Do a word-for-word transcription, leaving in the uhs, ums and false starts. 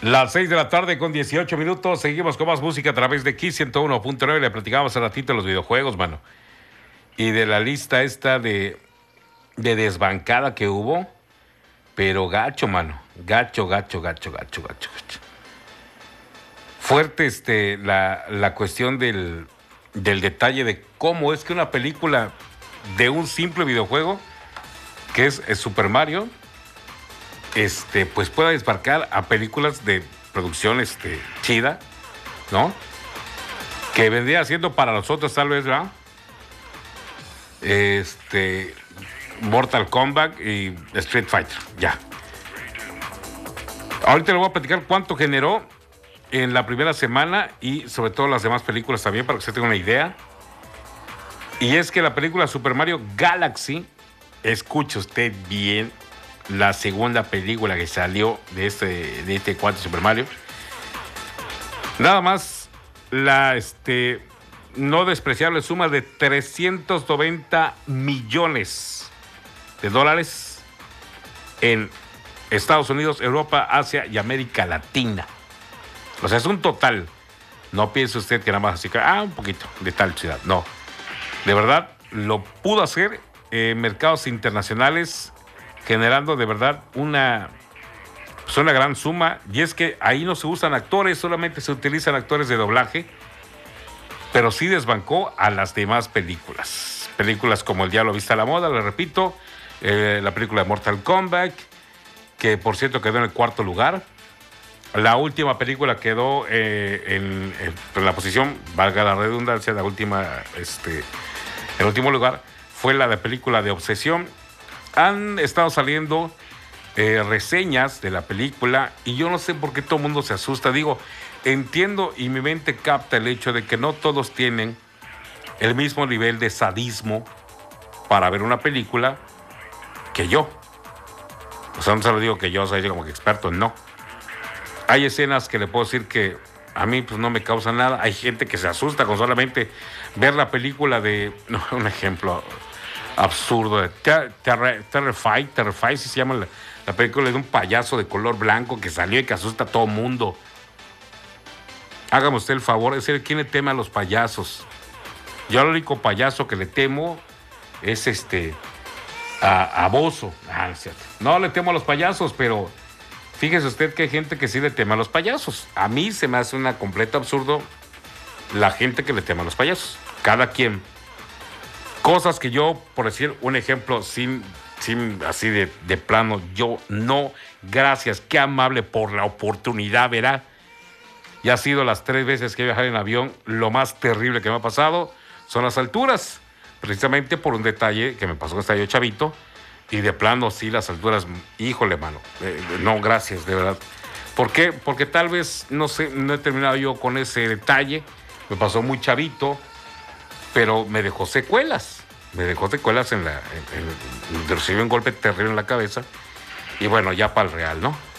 Las seis de la tarde con dieciocho minutos. Seguimos con más música a través de Kiss ciento uno punto nueve. Le platicábamos hace ratito de los videojuegos, mano. Y de la lista esta de, de desbancada que hubo. Pero gacho, mano. Gacho, gacho, gacho, gacho, gacho, gacho. Fuerte este, la, la cuestión del, del detalle de cómo es que una película de un simple videojuego, que es, es Super Mario, este, pues pueda desbarcar a películas de producción este, chida, ¿no? Que vendría siendo para nosotros tal vez, ¿verdad? Este, Mortal Kombat y Street Fighter, ya. Ahorita le voy a platicar cuánto generó en la primera semana y sobre todo las demás películas también para que usted tenga una idea. Y es que la película Super Mario Galaxy, escuche usted bien, la segunda película que salió de este, de este cuarto Super Mario. Nada más la este, no despreciable suma de trescientos noventa millones de dólares en Estados Unidos, Europa, Asia y América Latina. O sea, es un total. No piense usted que nada más así que, ah, un poquito de tal ciudad. No. De verdad, lo pudo hacer en mercados internacionales, generando de verdad una, pues una gran suma. Y es que ahí no se usan actores, solamente se utilizan actores de doblaje, pero sí desbancó a las demás películas. Películas como El Diablo Viste a la Moda, le repito, eh, la película de Mortal Kombat, que por cierto quedó en el cuarto lugar. La última película quedó eh, en, en, en la posición, valga la redundancia, la última, este, el último lugar fue la de película de Obsesión. Han estado saliendo eh, reseñas de la película y yo no sé por qué todo el mundo se asusta. Digo, entiendo y mi mente capta el hecho de que no todos tienen el mismo nivel de sadismo para ver una película que yo. O sea, no se lo digo que yo soy como que experto, no. Hay escenas que le puedo decir que a mí pues no me causan nada. Hay gente que se asusta con solamente ver la película de, no, un ejemplo absurdo, de Ter- Ter- Terrify, Terrify, si se llama la, la película de un payaso de color blanco que salió y que asusta a todo mundo. Hágame usted el favor, es decir, ¿quién le teme a los payasos? Yo el único payaso que le temo es este, a, a Bozo. Ah, no es cierto. No le temo a los payasos, pero fíjese usted que hay gente que sí le teme a los payasos. A mí se me hace un completo absurdo la gente que le teme a los payasos. Cada quien. Cosas que yo, por decir un ejemplo, sin, sin así de, de plano, yo no, gracias, qué amable por la oportunidad, verá. Y ha sido las tres veces que he viajado en avión, lo más terrible que me ha pasado son las alturas. Precisamente por un detalle que me pasó que estaba yo chavito. Y de plano, sí, las alturas, híjole, mano. Eh, no, gracias, de verdad. ¿Por qué? Porque tal vez, no sé, no he terminado yo con ese detalle. Me pasó muy chavito, pero me dejó secuelas. Me dejó secuelas en la... En, en, recibí un golpe terrible en la cabeza. Y bueno, ya para el real, ¿no?